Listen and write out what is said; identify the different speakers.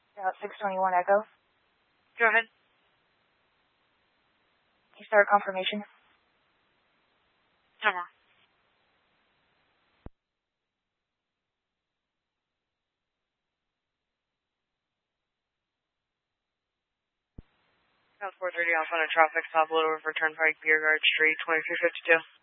Speaker 1: 621 Echo.
Speaker 2: Go ahead.
Speaker 1: You start confirmation.
Speaker 2: Come on. South 430 off on a traffic stop, Little River Turnpike, Beer Guard Street, 2352.